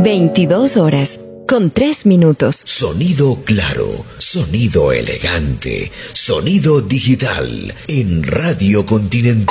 22 horas, con 3 minutos. Sonido claro, sonido elegante, sonido digital en Radio Continental.